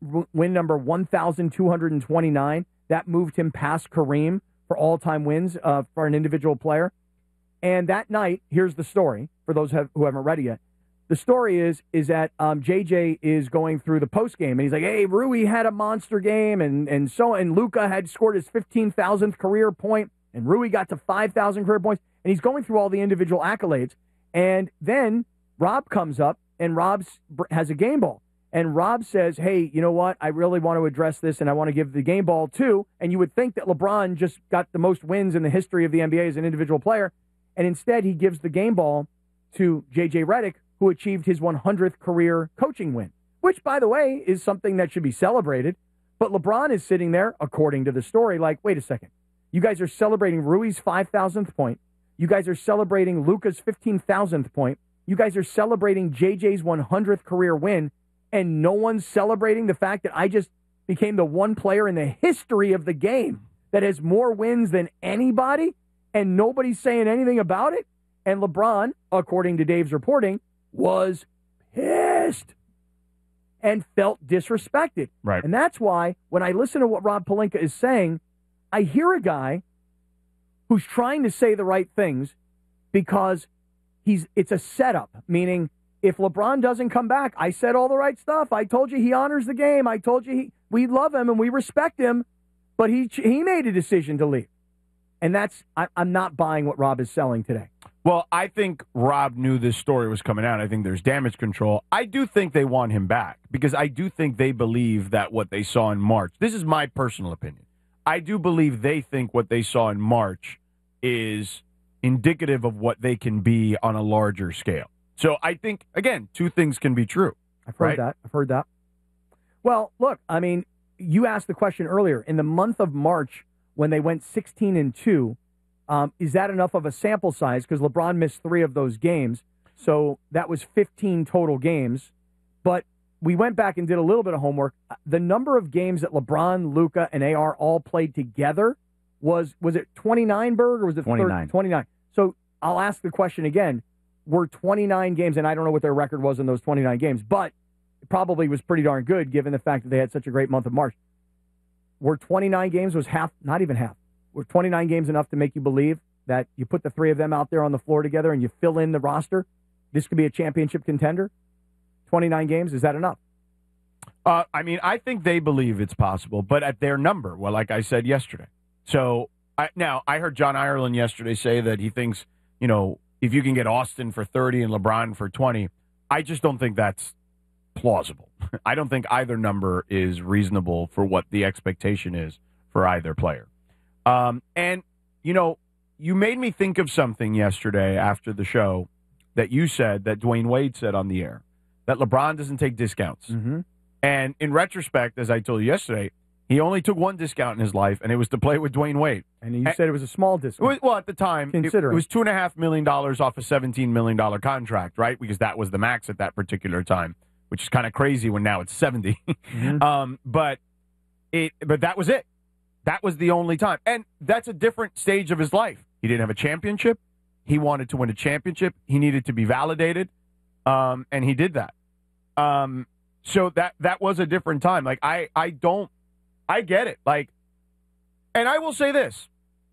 win number 1,229. That moved him past Kareem for all-time wins for an individual player. And that night, here's the story for those who haven't read it yet. The story is that JJ is going through the postgame, and he's like, hey, Rui had a monster game, and Luka had scored his 15,000th career point, and Rui got to 5,000 career points, and he's going through all the individual accolades. And then Rob comes up, and Rob has a game ball. And Rob says, hey, you know what? I really want to address this, and I want to give the game ball too. And you would think that LeBron just got the most wins in the history of the NBA as an individual player. And instead, he gives the game ball to J.J. Redick, who achieved his 100th career coaching win, which, by the way, is something that should be celebrated. But LeBron is sitting there, according to the story, like, wait a second. You guys are celebrating Rui's 5,000th point. You guys are celebrating Luka's 15,000th point. You guys are celebrating JJ's 100th career win. And no one's celebrating the fact that I just became the one player in the history of the game that has more wins than anybody, and nobody's saying anything about it. And LeBron, according to Dave's reporting, was pissed and felt disrespected. Right. And that's why when I listen to what Rob Pelinka is saying, I hear a guy who's trying to say the right things because it's a setup, meaning if LeBron doesn't come back, I said all the right stuff. I told you he honors the game. I told you we love him and we respect him, but he made a decision to leave. And I'm not buying what Rob is selling today. Well, I think Rob knew this story was coming out. I think there's damage control. I do think they want him back because I do think they believe that what they saw in March, this is my personal opinion. I do believe they think what they saw in March is indicative of what they can be on a larger scale. So I think, again, two things can be true. I've heard that. Well, look, I mean, you asked the question earlier. In the month of March, when they went 16-2, is that enough of a sample size? Because LeBron missed 3 of those games. So that was 15 total games. But we went back and did a little bit of homework. The number of games that LeBron, Luka, and AR all played together was it 29, Berg, or was it 29? 29. So I'll ask the question again. Were 29 games, and I don't know what their record was in those 29 games, but it probably was pretty darn good given the fact that they had such a great month of March. Were 29 games, was half, not even half, were 29 games enough to make you believe that you put the 3 of them out there on the floor together and you fill in the roster? This could be a championship contender? 29 games, is that enough? I mean, I think they believe it's possible, but at their number, well, like I said yesterday. So, I heard John Ireland yesterday say that he thinks, if you can get Austin for 30 and LeBron for 20, I just don't think that's plausible. I don't think either number is reasonable for what the expectation is for either player. And, you made me think of something yesterday after the show that you said, that Dwayne Wade said on the air, that LeBron doesn't take discounts. Mm-hmm. And in retrospect, as I told you yesterday, he only took one discount in his life, and it was to play with Dwayne Wade. And you said it was a small discount. Well, at the time, it was $2.5 million off a $17 million contract, right? Because that was the max at that particular time, which is kind of crazy when now it's 70. Mm-hmm. But that was it. That was the only time. And that's a different stage of his life. He didn't have a championship. He wanted to win a championship. He needed to be validated, and he did that. So that was a different time. Like, I get it. Like, and I will say this.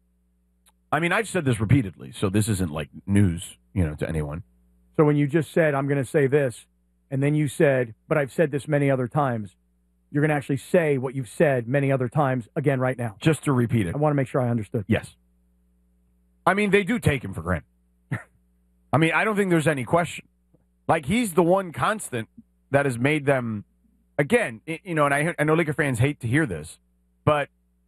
I mean, I've said this repeatedly, so this isn't like news, to anyone. So when you just said, I'm going to say this, and then you said, but I've said this many other times, you're going to actually say what you've said many other times again right now. Just to repeat it. I want to make sure I understood. Yes. I mean, they do take him for granted. I mean, I don't think there's any question. Like, he's the one constant that has made them, again, and I know Laker fans hate to hear this, but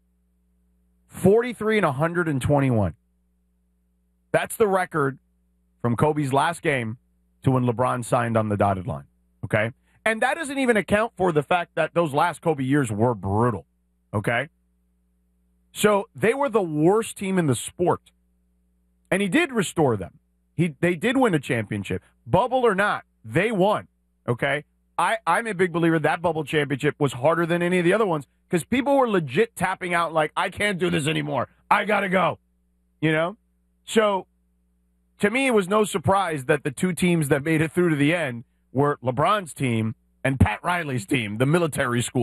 43 and 121. That's the record from Kobe's last game to when LeBron signed on the dotted line, okay? And that doesn't even account for the fact that those last Kobe years were brutal, okay? So they were the worst team in the sport. And he did restore them. They did win a championship. Bubble or not, they won, okay? I'm a big believer that bubble championship was harder than any of the other ones because people were legit tapping out like, I can't do this anymore. I got to go, So to me, it was no surprise that the two teams that made it through to the end were LeBron's team and Pat Riley's team, the military school.